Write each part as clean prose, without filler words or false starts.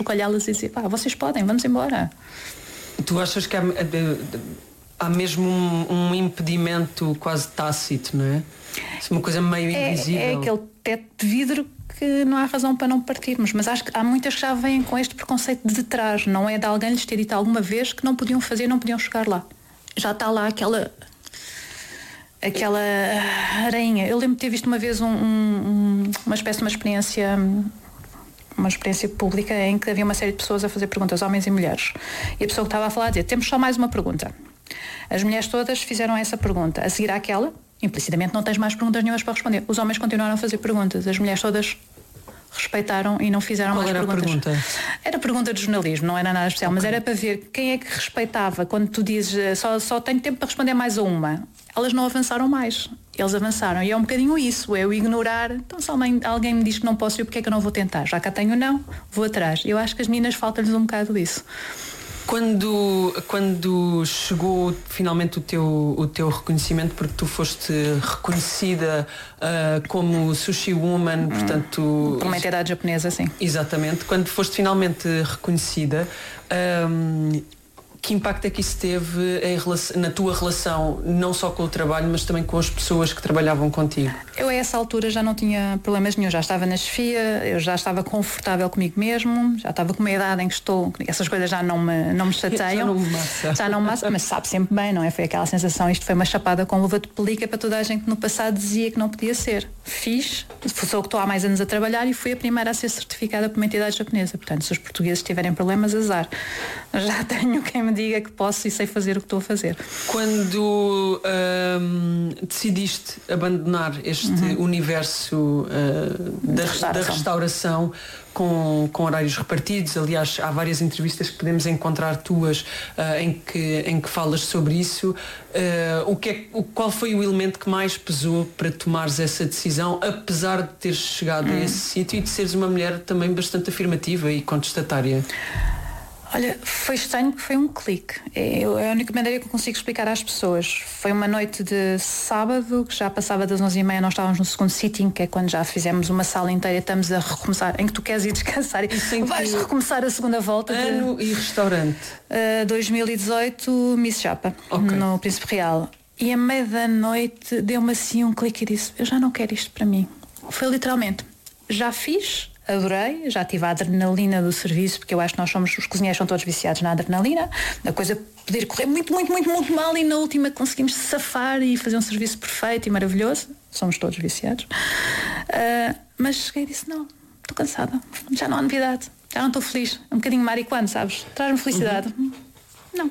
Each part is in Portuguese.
chocalhá-las e dizer, vocês podem, vamos embora. Tu achas que há mesmo um impedimento quase tácito, não é? Uma coisa meio invisível. É aquele teto de vidro que não há razão para não partirmos, mas acho que há muitas que já vêm com este preconceito de trás, não é de alguém lhes ter dito alguma vez que não podiam fazer, não podiam chegar lá. Já está lá aquela aranha. Eu lembro de ter visto uma vez uma espécie de uma experiência pública em que havia uma série de pessoas a fazer perguntas, homens e mulheres, e a pessoa que estava a falar dizia, temos só mais uma pergunta. As mulheres todas fizeram essa pergunta, a seguir àquela, implicitamente não tens mais perguntas nenhumas para responder. Os homens continuaram a fazer perguntas, as mulheres todas respeitaram e não fizeram mais perguntas. Qual era a pergunta? Era pergunta de jornalismo, não era nada especial, mas era para ver quem é que respeitava. Quando tu dizes só tenho tempo para responder mais a uma, elas não avançaram mais, eles avançaram, e é um bocadinho isso, é o ignorar. Então se alguém me diz que não posso ir, porque é que eu não vou tentar? Já cá tenho não, vou atrás. Eu acho que as meninas falta-lhes um bocado isso. Quando chegou finalmente o teu reconhecimento, porque tu foste reconhecida como Sushi Woman, portanto... Por uma entidade japonesa, sim. Exatamente. Quando foste finalmente reconhecida, que impacto é que isso teve na tua relação, não só com o trabalho, mas também com as pessoas que trabalhavam contigo? Eu a essa altura já não tinha problemas nenhum, já estava na chefia, eu já estava confortável comigo mesmo, já estava com uma idade em que essas coisas já não me chateiam. Já não me massa, mas sabe sempre bem, não é? Foi aquela sensação, isto foi uma chapada com luva de pelica para toda a gente que no passado dizia que não podia ser. Fiz, sou que estou há mais anos a trabalhar e fui a primeira a ser certificada por uma entidade japonesa. Portanto, se os portugueses tiverem problemas, azar. Já tenho quem me diga que posso e sei fazer o que estou a fazer. Quando decidiste abandonar este universo da restauração com horários repartidos, aliás há várias entrevistas que podemos encontrar tuas em que falas sobre isso, qual foi o elemento que mais pesou para tomares essa decisão, apesar de teres chegado a esse sítio e de seres uma mulher também bastante afirmativa e contestatária? Olha, foi estranho porque foi um clique. É a única maneira que eu consigo explicar às pessoas. Foi uma noite de sábado, que já passava das 11h30, nós estávamos no segundo sitting, que é quando já fizemos uma sala inteira, estamos a recomeçar, em que tu queres ir descansar e vais recomeçar a segunda volta. Ano e restaurante? 2018, Miss Japa, no Príncipe Real. E a meio da noite deu-me assim um clique e disse, eu já não quero isto para mim. Foi literalmente, já fiz... Adorei, já tive a adrenalina do serviço, porque eu acho que os cozinheiros são todos viciados na adrenalina, a coisa poder correr muito mal e na última conseguimos safar e fazer um serviço perfeito e maravilhoso, somos todos viciados, mas cheguei e disse, não, estou cansada, já não há novidade, já não estou feliz, um bocadinho marihuana, sabes, traz-me felicidade. Não.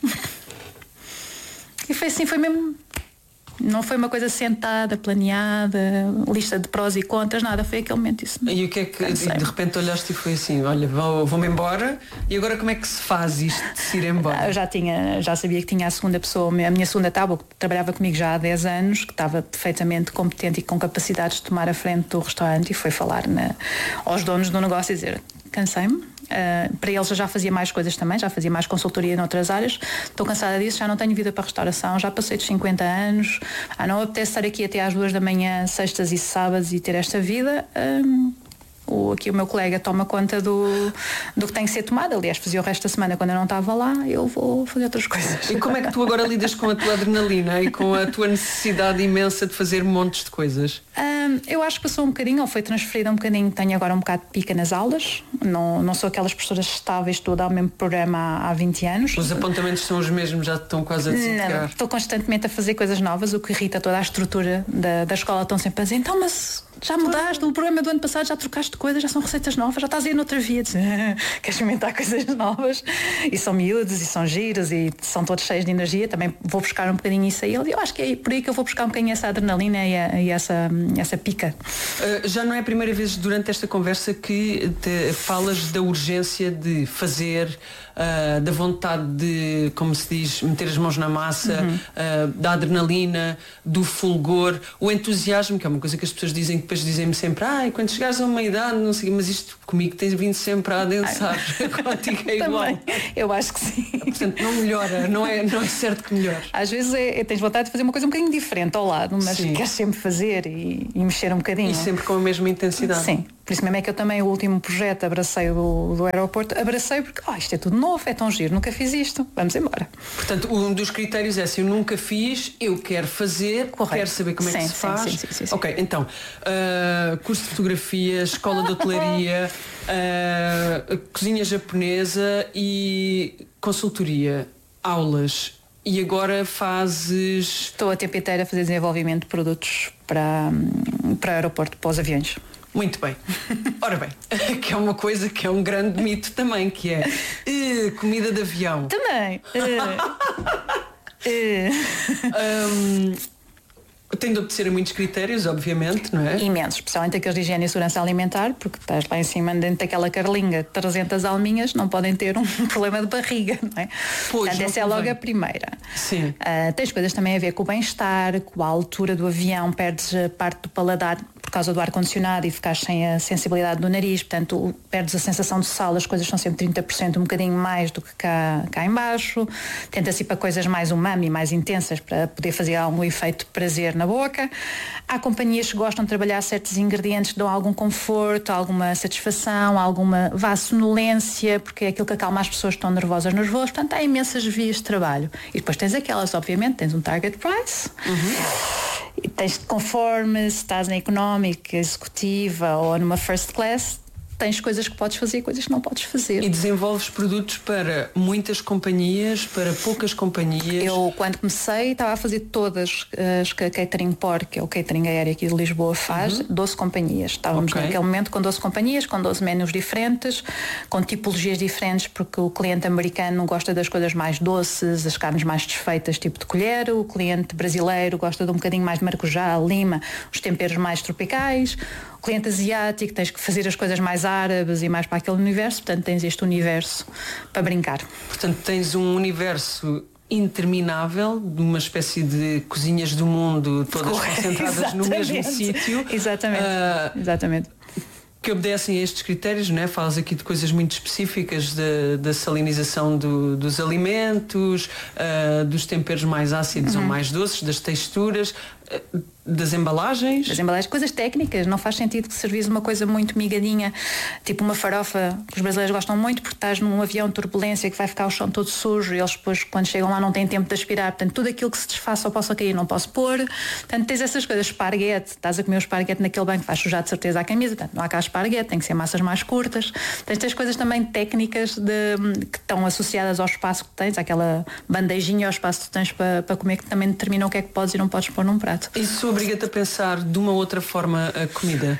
E foi assim, foi mesmo. Não foi uma coisa sentada, planeada, lista de prós e contras, nada, foi aquele momento isso. E o que é que de repente olhaste e foi assim, olha, vou-me embora, e agora como é que se faz isto de se ir embora? Eu já sabia que tinha a segunda pessoa, a minha segunda tábua, que trabalhava comigo já há 10 anos, que estava perfeitamente competente e com capacidades de tomar a frente do restaurante, e foi falar aos donos do negócio e dizer, cansei-me. Para eles eu já fazia mais coisas também, já fazia mais consultoria noutras áreas, estou cansada disso, já não tenho vida para restauração, já passei dos 50 anos, não apetece estar aqui até às 2 da manhã, sextas e sábados e ter esta vida. Aqui o meu colega toma conta do que tem que ser tomado, aliás fazia o resto da semana quando eu não estava lá, eu vou fazer outras coisas. E como é que tu agora lidas com a tua adrenalina e com a tua necessidade imensa de fazer montes de coisas? Eu acho que passou um bocadinho, ou foi transferida um bocadinho, tenho agora um bocado de pica nas aulas, não sou aquelas professoras estáveis, estou a dar o mesmo programa há 20 anos. Os apontamentos são os mesmos, já estão quase a desintegrar? Não, estou constantemente a fazer coisas novas, o que irrita toda a estrutura da escola, estão sempre a dizer, então mas já mudaste, o programa do ano passado já trocaste de coisas, já são receitas novas, já estás a ir noutra via, queres experimentar coisas novas, e são miúdos e são giros e são todos cheios de energia, também vou buscar um bocadinho isso a eles, eu acho que é por aí que eu vou buscar um bocadinho essa adrenalina e essa pica. Já não é a primeira vez durante esta conversa que falas da urgência de fazer, da vontade de, como se diz, meter as mãos na massa, da adrenalina, do fulgor, o entusiasmo, que é uma coisa que as pessoas dizem, que depois dizem-me sempre, quando chegares a uma idade, não sei, mas isto comigo tens vindo sempre a adensar. Contigo é igual. Também. Eu acho que sim. Portanto, não melhora, não é certo que melhore. Às vezes tens vontade de fazer uma coisa um bocadinho diferente ao lado, mas queres sempre fazer e mexer um bocadinho. E sempre com a mesma intensidade. Sim. Por isso mesmo é que eu também, o último projeto, abracei do aeroporto, abracei porque isto é tudo novo, é tão giro, nunca fiz isto, vamos embora. Portanto, um dos critérios é: se eu nunca fiz, eu quero fazer, correto, quero saber como é que se faz. Sim. Ok, então, curso de fotografia, escola de hotelaria, cozinha japonesa e consultoria, aulas. E agora fazes... Estou a tempo inteiro a fazer desenvolvimento de produtos para aeroporto, para os aviões. Muito bem. Ora bem, que é uma coisa que é um grande mito também, que é comida de avião. Também. Tem de obedecer a muitos critérios, obviamente, não é? Imensos, especialmente aqueles de higiene e segurança alimentar, porque estás lá em cima dentro daquela carlinga 300 alminhas, não podem ter um problema de barriga, não é? Pois, portanto, essa é logo a primeira. Sim. Tens coisas também a ver com o bem-estar, com a altura do avião, perdes a parte do paladar por causa do ar-condicionado e ficas sem a sensibilidade do nariz, portanto perdes a sensação de sal, as coisas são sempre 30%, um bocadinho mais do que cá em baixo. Tenta-se ir para coisas mais umami, mais intensas, para poder fazer algum efeito de prazer na boca. Há companhias que gostam de trabalhar certos ingredientes que dão algum conforto, alguma satisfação, alguma sonolência, porque é aquilo que acalma as pessoas que estão nervosas nos voos. Portanto, há imensas vias de trabalho. E depois tens aquelas, obviamente, tens um target price. E tens, conforme se estás na económica, executiva ou numa first class, tens coisas que podes fazer e coisas que não podes fazer. E desenvolves produtos para muitas companhias, para poucas companhias? Eu, quando comecei, estava a fazer todas as que a Catering Port, que é o catering aéreo aqui de Lisboa, faz, 12 companhias. Estávamos naquele momento com 12 companhias, com 12 menus diferentes, com tipologias diferentes, porque o cliente americano gosta das coisas mais doces, as carnes mais desfeitas, tipo de colher. O cliente brasileiro gosta de um bocadinho mais de maracujá, lima, os temperos mais tropicais. O cliente asiático, tens que fazer as coisas mais árabes e mais para aquele universo, portanto tens este universo para brincar. Portanto tens um universo interminável, de uma espécie de cozinhas do mundo, todas concentradas no mesmo sítio. Exatamente. Que obedecem a estes critérios, não é? Falas aqui de coisas muito específicas da salinização dos alimentos, dos temperos mais ácidos ou mais doces, das texturas, das embalagens. Das embalagens, coisas técnicas. Não faz sentido que servis uma coisa muito migadinha, tipo uma farofa, que os brasileiros gostam muito, porque estás num avião de turbulência que vai ficar o chão todo sujo e eles depois, quando chegam lá, não têm tempo de aspirar. Portanto, tudo aquilo que se desfaça ou possa cair, não posso pôr. Portanto, tens essas coisas. Esparguete, estás a comer o esparguete naquele banco, vais sujar de certeza a camisa. Portanto, não há cá esparguete, tem que ser massas mais curtas. Tens coisas também técnicas que estão associadas ao espaço que tens, àquela bandejinha ao espaço que tu tens para comer, que também determinam o que é que podes e não podes pôr num prato. Isso obriga-te a pensar de uma outra forma a comida?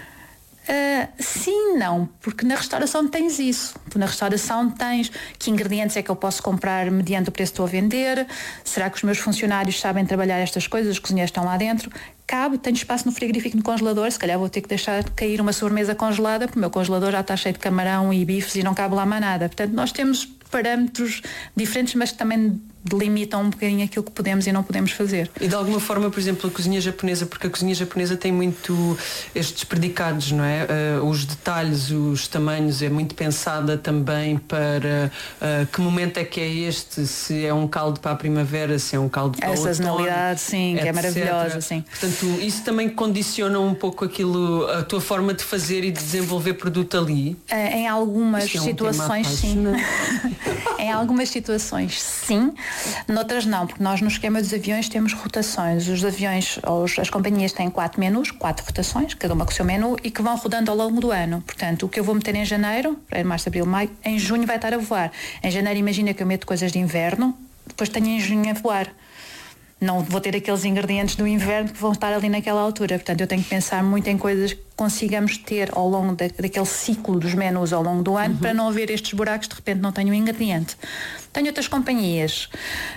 Sim, não, porque na restauração tens isso. Tu na restauração tens que ingredientes é que eu posso comprar mediante o preço que estou a vender. Será que os meus funcionários sabem trabalhar estas coisas? Os cozinheiros estão lá dentro. Tenho espaço no frigorífico, no congelador. Se calhar vou ter que deixar cair uma sobremesa congelada, porque o meu congelador já está cheio de camarão e bifes e não cabe lá mais nada. Portanto, nós temos parâmetros diferentes, mas que também delimitam um bocadinho aquilo que podemos e não podemos fazer. E de alguma forma, por exemplo, a cozinha japonesa, porque a cozinha japonesa tem muito estes predicados, não é? Os detalhes, os tamanhos, é muito pensada também para que momento é que é este, se é um caldo para a primavera, se é um caldo para o outono. Essa sazonalidade, sim, que é maravilhosa, sim. Portanto, isso também condiciona um pouco aquilo, a tua forma de fazer e de desenvolver produto ali? Em algumas situações, sim. Em algumas situações, sim. Noutras não, porque nós no esquema dos aviões temos rotações. Os aviões, as companhias têm 4 menus, 4 rotações, cada uma com o seu menu, e que vão rodando ao longo do ano. Portanto, o que eu vou meter em janeiro, março, abril, maio, em junho vai estar a voar. Em janeiro, imagina que eu meto coisas de inverno, depois tenho em junho a voar. Não vou ter aqueles ingredientes do inverno que vão estar ali naquela altura. Portanto, eu tenho que pensar muito em coisas que consigamos ter ao longo daquele ciclo dos menus ao longo do ano, para não haver estes buracos, de repente não tenho um ingrediente. Tenho outras companhias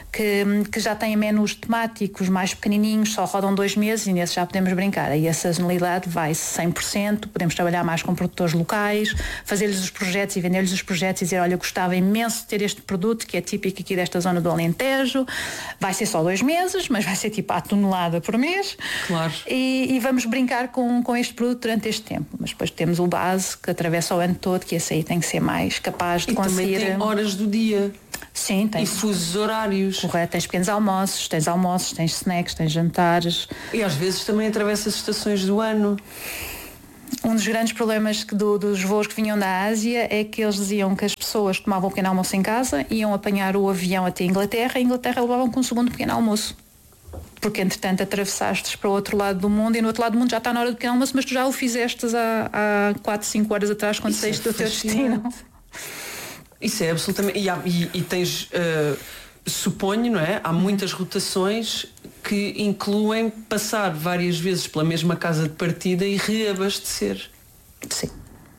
que já têm menus temáticos mais pequenininhos, só rodam 2 meses e nesses já podemos brincar. Aí a sazonalidade vai 100%, podemos trabalhar mais com produtores locais, fazer-lhes os projetos e vender-lhes os projetos e dizer, olha, eu gostava imenso de ter este produto que é típico aqui desta zona do Alentejo, vai ser só 2 meses, mas vai ser tipo a tonelada por mês. Claro. E vamos brincar com este produto durante este tempo. Mas depois temos o base que atravessa o ano todo, que esse aí tem que ser mais capaz de conseguir. E também tem horas do dia. Sim, tens. E fusos horários. Correto, tens pequenos almoços, tens snacks, tens jantares. E às vezes também atravessa as estações do ano. Um dos grandes problemas dos voos que vinham da Ásia é que eles diziam que as pessoas tomavam um pequeno almoço em casa, iam apanhar o avião até a Inglaterra, e a Inglaterra levavam com um segundo pequeno almoço. Porque entretanto atravessaste para o outro lado do mundo, e no outro lado do mundo já está na hora do pequeno almoço, mas tu já o fizeste há 4, 5 horas atrás, quando saíste do teu destino. Isso é absolutamente... E tens, suponho, não é? Há muitas rotações que incluem passar várias vezes pela mesma casa de partida e reabastecer. Sim.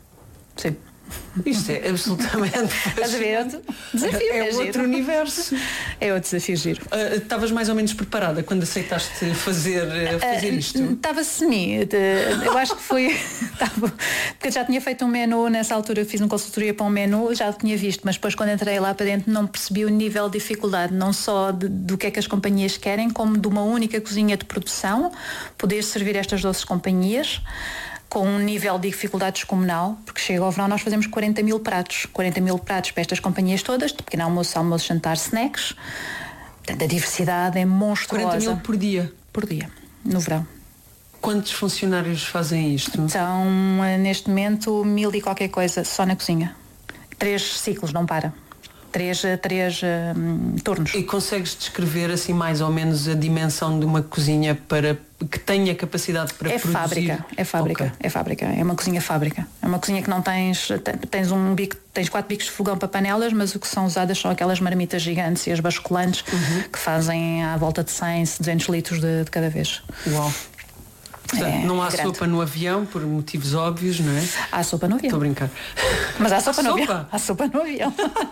Isto é absolutamente... Estás a ver? Desafio, é outro universo. É outro desafio giro. Estavas mais ou menos preparada quando aceitaste fazer isto? Estava eu acho que foi... porque eu já tinha feito um menu, nessa altura fiz uma consultoria para um menu, já o tinha visto, mas depois quando entrei lá para dentro não percebi o nível de dificuldade, não só do que é que as companhias querem, como de uma única cozinha de produção, poder servir estas 12 companhias, com um nível de dificuldade descomunal, porque chega ao verão nós fazemos 40 mil pratos para estas companhias todas, de pequeno almoço, jantar, snacks. Portanto, a diversidade é monstruosa. 40 mil por dia? Por dia, no verão. Quantos funcionários fazem isto? São, neste momento, 1000 e qualquer coisa, só na cozinha. 3 ciclos, não para. 3 turnos. E consegues descrever assim mais ou menos a dimensão de uma cozinha para que tenha capacidade para produzir? É fábrica. Okay. É fábrica. É uma cozinha fábrica. É uma cozinha que não tens tens 4 bicos de fogão para panelas, mas o que são usadas são aquelas marmitas gigantes e as basculantes que fazem à volta de 100, 200 litros de cada vez. Uau! Portanto, não há sopa no avião, por motivos óbvios, não é? Há sopa no avião. Estou a brincar. Mas há sopa no avião. Há sopa no avião.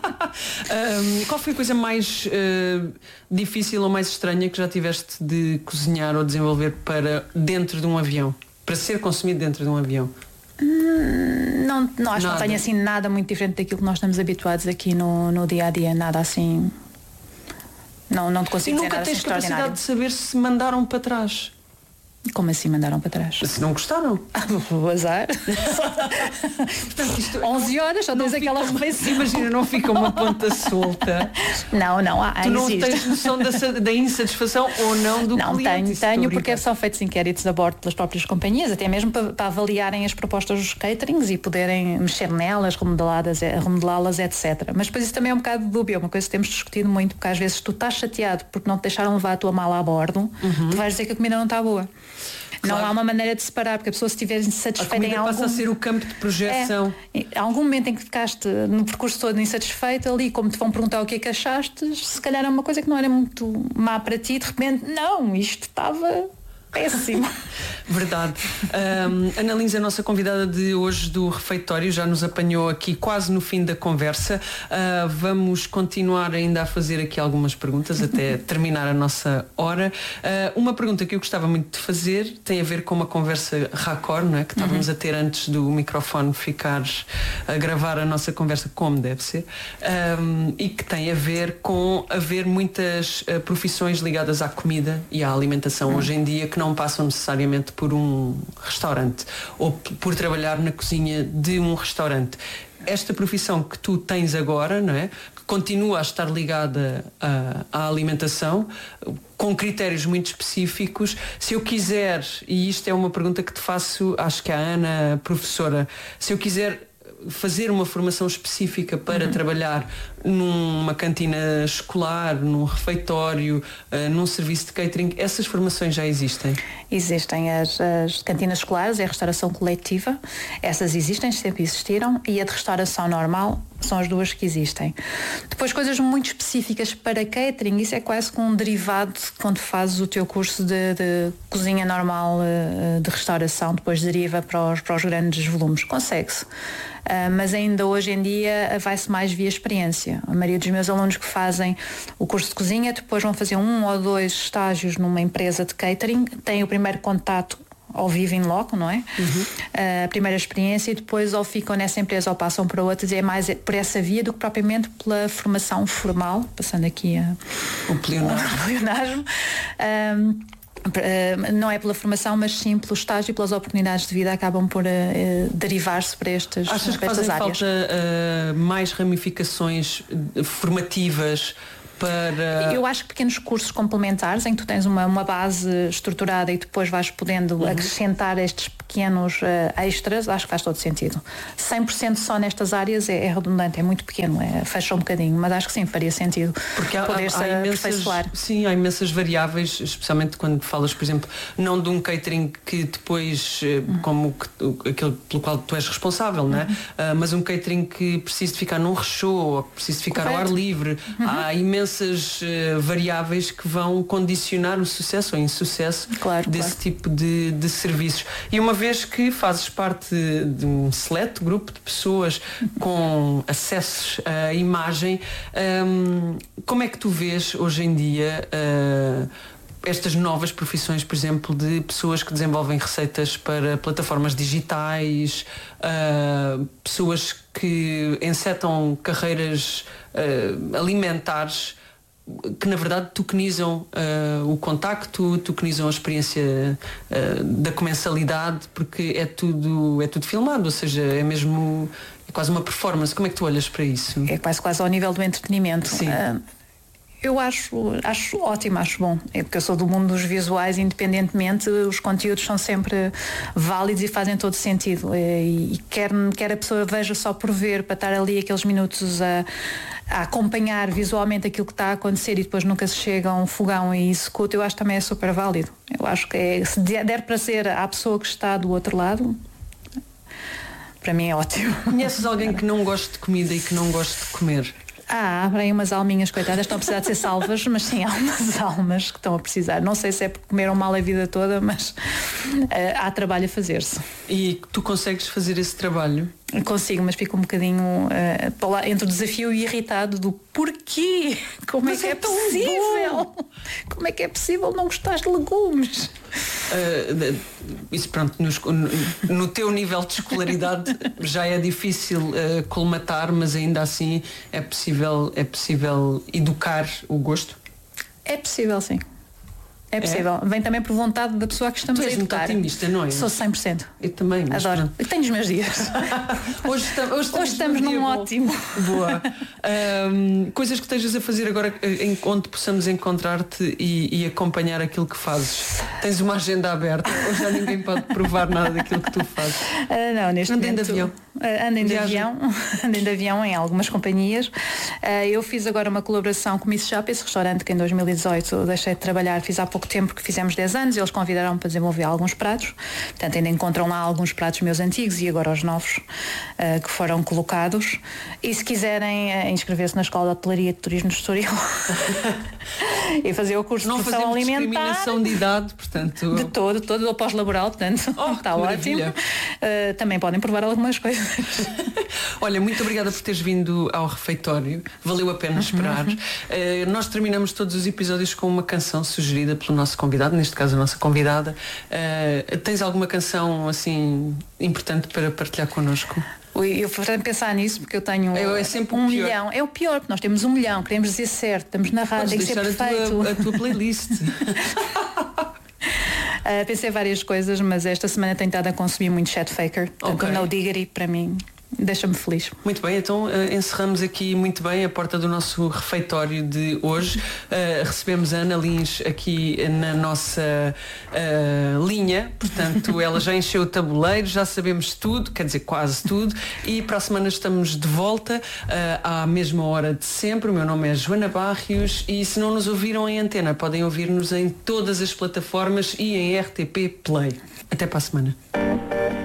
Qual foi a coisa mais difícil ou mais estranha que já tiveste de cozinhar ou desenvolver para dentro de um avião? Para ser consumido dentro de um avião? Não, acho que não tenho assim nada muito diferente daquilo que nós estamos habituados aqui no dia a dia. Nada assim. Não te consigo dizer nada assim extraordinário. E nunca tens capacidade de saber se mandaram para trás? Como assim mandaram para trás? Se não gostaram. Vou azar. Portanto, isto 11 horas, só tens aquela refeição. Imagina, não fica uma ponta solta. Não, tu não tens noção da insatisfação ou não do cliente? Não, tenho porque são feitos inquéritos a bordo pelas próprias companhias, até mesmo para avaliarem as propostas dos caterings e poderem mexer nelas, remodelá-las, etc. Mas depois isso também é um bocado dúbio, é uma coisa que temos discutido muito, porque às vezes tu estás chateado porque não te deixaram levar a tua mala a bordo, tu vais dizer que a comida não está boa. Claro. Não há uma maneira de separar, porque a pessoa, se estiver insatisfeita em algum... passa a ser o campo de projeção. Há algum momento em que ficaste no percurso todo insatisfeito, ali como te vão perguntar o que é que achaste, se calhar é uma coisa que não era muito má para ti, de repente, não, isto estava péssimo. Verdade. Ana Lins, a nossa convidada de hoje do refeitório, já nos apanhou aqui quase no fim da conversa. Vamos continuar ainda a fazer aqui algumas perguntas até terminar a nossa hora. Uma pergunta que eu gostava muito de fazer tem a ver com uma conversa raccord, não é? Que estávamos a ter antes do microfone ficar a gravar a nossa conversa como deve ser, e que tem a ver com haver muitas profissões ligadas à comida e à alimentação hoje em dia que não passam necessariamente por um restaurante ou por trabalhar na cozinha de um restaurante. Esta profissão que tu tens agora, não é? Que continua a estar ligada à alimentação, com critérios muito específicos. Se eu quiser, e isto é uma pergunta que te faço, acho que a Ana, professora, se eu quiser fazer uma formação específica para trabalhar numa cantina escolar, num refeitório, num serviço de catering, essas formações já existem? Existem as cantinas escolares, é a restauração coletiva, essas existem, sempre existiram, e a de restauração normal são as duas que existem. Depois, coisas muito específicas para catering, isso é quase com um derivado quando fazes o teu curso de cozinha normal de restauração, depois deriva para os grandes volumes. Consegue-se. Mas ainda hoje em dia vai-se mais via experiência. A maioria dos meus alunos que fazem o curso de cozinha depois vão fazer 1 ou 2 estágios numa empresa de catering, têm o primeiro contato ao vivo in loco, não é? A primeira experiência, e depois ou ficam nessa empresa ou passam para outras, e é mais por essa via do que propriamente pela formação formal, passando aqui o pleonasmo. Não é pela formação, mas sim pelo estágio e pelas oportunidades de vida, acabam por derivar-se para estas áreas. Achas que fazem falta mais ramificações formativas para... Eu acho que pequenos cursos complementares em que tu tens uma base estruturada e depois vais podendo acrescentar estes pequenos extras, acho que faz todo sentido. 100% só nestas áreas é redundante, é muito pequeno, fecha um bocadinho, mas acho que sim, faria sentido poder-se aperfeiçoar. Sim, há imensas variáveis, especialmente quando falas, por exemplo, não de um catering que depois, como aquele pelo qual tu és responsável, não é? Mas um catering que precisa de ficar num rechô, ou que precisa de ficar ao ar livre. Há imensas variáveis que vão condicionar o sucesso ou insucesso desse tipo de serviços. E uma vez que fazes parte de um seleto grupo de pessoas com acessos à imagem, como é que tu vês hoje em dia estas novas profissões, por exemplo, de pessoas que desenvolvem receitas para plataformas digitais, pessoas que encetam carreiras alimentares que na verdade tokenizam o contacto, tokenizam a experiência da comensalidade, porque é tudo filmado, ou seja, é mesmo quase uma performance. Como é que tu olhas para isso? É quase ao nível do entretenimento. Sim. Eu acho ótimo, acho bom. É porque eu sou do mundo dos visuais, independentemente, os conteúdos são sempre válidos e fazem todo sentido. E quer a pessoa veja só por ver, para estar ali aqueles minutos a acompanhar visualmente aquilo que está a acontecer e depois nunca se chega a um fogão e executa, eu acho que também é super válido. Eu acho que se der prazer à pessoa que está do outro lado, para mim é ótimo. Conheces alguém que não goste de comida e que não goste de comer? Há aí umas alminhas, coitadas, estão a precisar de ser salvas, mas sim, há umas almas que estão a precisar. Não sei se é porque comeram mal a vida toda, mas há trabalho a fazer-se. E tu consegues fazer esse trabalho? Consigo, mas fico um bocadinho entre o desafio e irritado do porquê? Como é que é possível? Como é que é possível não gostares de legumes? Isso pronto, no teu nível de escolaridade já é difícil colmatar, mas ainda assim é possível educar o gosto? É possível, sim. É possível. Vem também por vontade da pessoa que estamos a educar. Tu és muito otimista, não é? Sou 100%. Eu também. Adoro. Eu tenho os meus dias. Hoje estamos num ótimo. Boa. Coisas que estejas a fazer agora onde possamos encontrar-te e acompanhar aquilo que fazes. Tens uma agenda aberta ou já ninguém pode provar nada daquilo que tu fazes? Não, neste momento. De avião. Andem de avião em algumas companhias. Eu fiz agora uma colaboração com o Miss Chapa, esse restaurante que em 2018 deixei de trabalhar, fiz há pouco tempo, que fizemos 10 anos, eles convidaram-me para desenvolver alguns pratos, portanto ainda encontram lá alguns pratos meus antigos e agora os novos que foram colocados. E se quiserem inscrever-se na Escola de Hotelaria de Turismo de Estoril e fazer o curso de produção alimentar. Não fazemos discriminação de idade, portanto... De todo, pós-laboral, portanto, está ótimo. Também podem provar algumas coisas. Olha, muito obrigada por teres vindo ao refeitório, valeu a pena esperar. Nós terminamos todos os episódios com uma canção sugerida pelo nosso convidado, neste caso a nossa convidada. Tens alguma canção assim importante para partilhar connosco? Eu vou pensar nisso porque eu tenho sempre um milhão. É o pior, porque nós temos 1 milhão, queremos dizer certo, estamos na rádio, tem que ser perfeito. A tua playlist. Pensei várias coisas, mas esta semana tenho estado a consumir muito Chet Faker. Portanto, No Diggity, para mim, deixa-me feliz. Muito bem, então encerramos aqui muito bem a porta do nosso refeitório de hoje. Recebemos a Ana Lins aqui na nossa linha, portanto ela já encheu o tabuleiro, já sabemos tudo, quer dizer quase tudo, e para a semana estamos de volta à mesma hora de sempre. O meu nome é Joana Barrios e se não nos ouviram em antena, podem ouvir-nos em todas as plataformas e em RTP Play. Até para a semana.